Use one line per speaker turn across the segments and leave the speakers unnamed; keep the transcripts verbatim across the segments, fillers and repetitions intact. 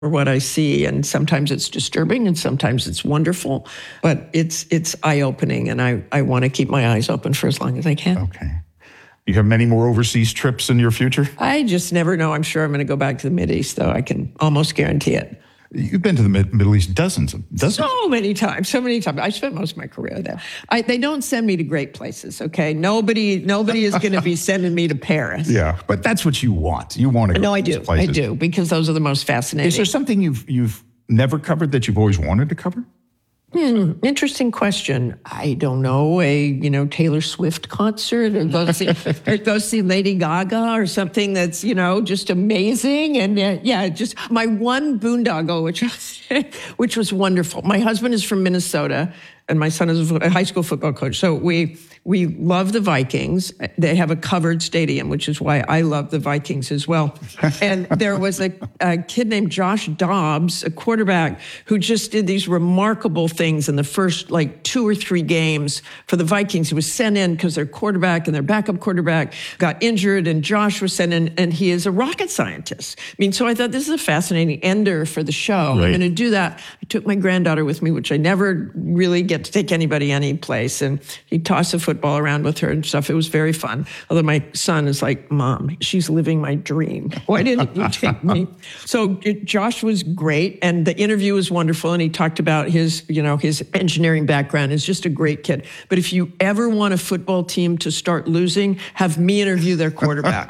what I see, and sometimes it's disturbing and sometimes it's wonderful, but it's it's eye-opening, and I, I want to keep my eyes open for as long as I can.
Okay. You have many more overseas trips in your future?
I just never know. I'm sure I'm going to go back to the Mideast, though. I can almost guarantee it.
You've been to the Mid- Middle East dozens of dozens.
So many times, so many times. I spent most of my career there. I, they don't send me to great places, okay? Nobody nobody is going to be sending me to Paris.
Yeah, but that's what you want. You want to go
No, I
to
do.
these places.
I do, because those are the most fascinating.
Is there something you've you've never covered that you've always wanted to cover?
Hmm, interesting question. I don't know, a, you know, Taylor Swift concert, or go see, or go see Lady Gaga, or something that's, you know, just amazing. And uh, yeah, just my one boondoggle, which was, which was wonderful. My husband is from Minnesota, and my son is a high school football coach. So we we love the Vikings. They have a covered stadium, which is why I love the Vikings as well. And there was a, a kid named Josh Dobbs, a quarterback, who just did these remarkable things in the first like two or three games for the Vikings. He was sent in because their quarterback and their backup quarterback got injured, and Josh was sent in, and he is a rocket scientist. I mean, so I thought this is a fascinating ender for the show.
Right.
I'm going to do that. I took my granddaughter with me, which I never really get to take anybody any place, and he tossed a football around with her and stuff. It was very fun. Although my son is like, Mom, she's living my dream. Why didn't you take me? So it, Josh was great, and the interview was wonderful, and he talked about his, you know, his engineering background. He's just a great kid. But if you ever want a football team to start losing, have me interview their quarterback.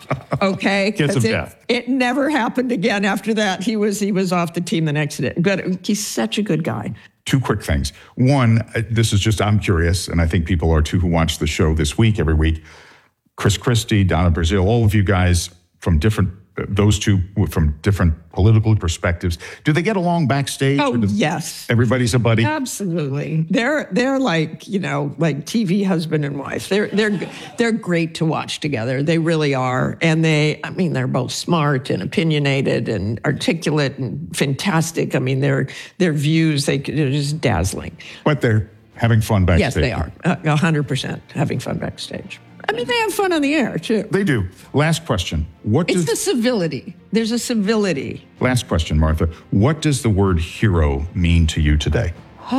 Okay?
Kiss of
it,
death.
It never happened again after that. He was he was off the team the next day. But he's such a good guy.
Two quick things. One, uh, this is just, I'm curious, and I think people are too who watch the show this week, every week. Chris Christie, Donna Brazile, all of you guys from different, uh, those two from different political perspectives. Do they get along backstage?
Oh,
or do
yes.
Everybody's a buddy?
Absolutely. They're they're like, you know, like T V husband and wife. They're they're they're great to watch together. They really are. And they, I mean, they're both smart and opinionated and articulate and fantastic. I mean, their their views, they, they're just dazzling.
But they're having fun backstage.
Yes, they are. A hundred percent having fun backstage. I mean, they have fun on the air, too.
They do. Last question. What
It's
does
the civility. There's a civility.
Last question, Martha. What does the word hero mean to you today?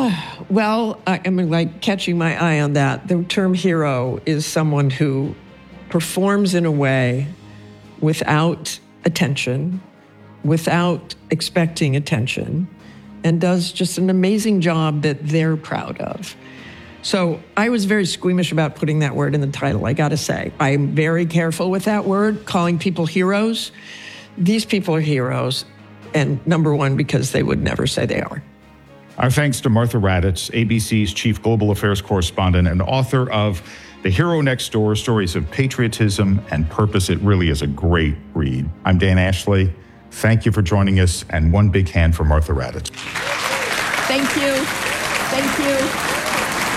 Well, I am like catching my eye on that. The term hero is someone who performs in a way without attention, without expecting attention, and does just an amazing job that they're proud of. So I was very squeamish about putting that word in the title, I gotta say. I'm very careful with that word, calling people heroes. These people are heroes, and number one, because they would never say they are.
Our thanks to Martha Raddatz, A B C's Chief Global Affairs Correspondent and author of The Hero Next Door, Stories of Patriotism and Purpose. It really is a great read. I'm Dan Ashley. Thank you for joining us, and one big hand for Martha Raddatz.
Thank you. Thank you.